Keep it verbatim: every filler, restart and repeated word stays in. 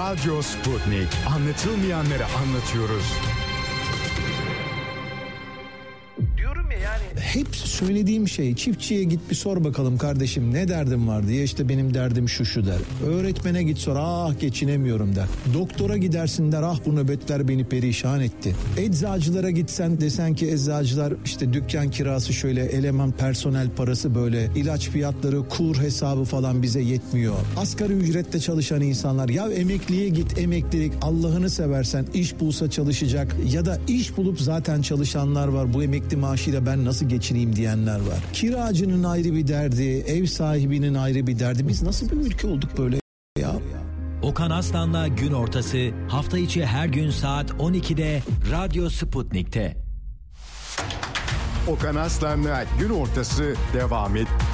Radyo Sputnik. Anlatılmayanları anlatıyoruz. Diyorum ya yani. Hep söylediğim şey, çiftçiye git bir sor bakalım kardeşim ne derdin var diye, işte benim derdim şu şu der. Öğretmene git sor, ah geçinemiyorum der. Doktora gidersin der, ah bu nöbetler beni perişan etti. Eczacılara gitsen desen ki eczacılar işte dükkan kirası şöyle, eleman personel parası böyle, ilaç fiyatları, kur hesabı falan bize yetmiyor. Asgari ücretle çalışan insanlar, ya emekliye git, emeklilik Allah'ını seversen iş bulsa çalışacak ya da iş bulup zaten çalışanlar var, bu emekli maaşıyla ben nasıl geçineyim diyenler var. Kiracının ayrı bir derdi, ev sahibinin ayrı bir derdi. Biz nasıl bir ülke olduk böyle ya? Okan Aslan'la Gün Ortası hafta içi her gün saat on ikide Radyo Sputnik'te. Okan Aslan'la Gün Ortası devam etti.